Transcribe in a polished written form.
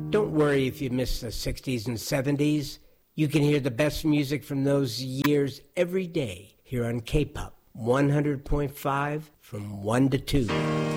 Don't worry if you miss the 60s and 70s. You can hear the best music from those years every day here on K-Pop 100.5 from 1 to 2.